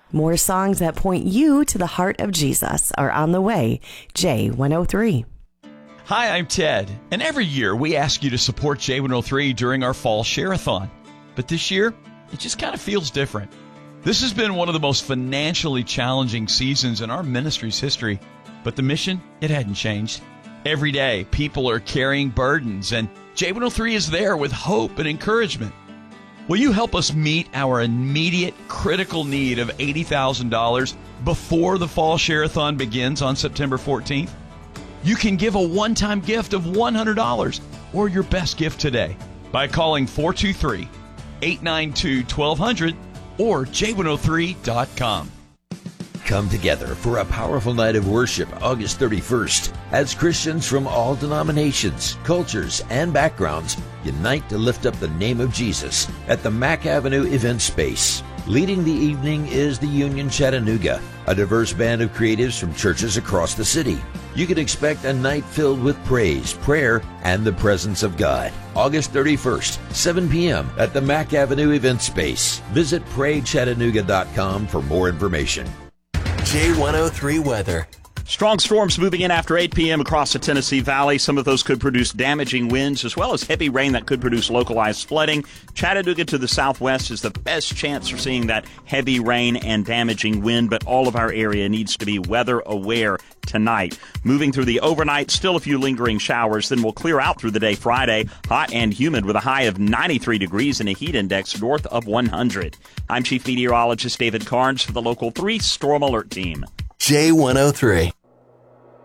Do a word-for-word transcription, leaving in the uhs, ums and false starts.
More songs that point you to the heart of Jesus are on the way. J one oh three. Hi, I'm Ted, and every year we ask you to support J one oh three during our fall share-a-thon. But this year, it just kind of feels different. This has been one of the most financially challenging seasons in our ministry's history, but the mission, it hadn't changed. Every day, people are carrying burdens, and J one oh three is there with hope and encouragement. Will you help us meet our immediate critical need of eighty thousand dollars before the fall share-a-thon begins on September fourteenth? You can give a one-time gift of one hundred dollars or your best gift today by calling four two three, eight nine two, one two zero zero or J one oh three dot com. Come together for a powerful night of worship August thirty-first as Christians from all denominations, cultures, and backgrounds unite to lift up the name of Jesus at the Mack Avenue event space. Leading the evening is the Union Chattanooga, a diverse band of creatives from churches across the city. You can expect a night filled with praise, prayer, and the presence of God. August thirty-first, seven p.m. at the Mack Avenue event space. Visit pray chattanooga dot com for more information. J one oh three weather. Strong storms moving in after eight p.m. across the Tennessee Valley. Some of those could produce damaging winds as well as heavy rain that could produce localized flooding. Chattanooga to the southwest is the best chance for seeing that heavy rain and damaging wind, but all of our area needs to be weather aware tonight. Moving through the overnight, still a few lingering showers, then we'll clear out through the day Friday, hot and humid with a high of ninety-three degrees and a heat index north of one hundred. I'm Chief Meteorologist David Carnes for the Local three Storm Alert Team. J one oh three.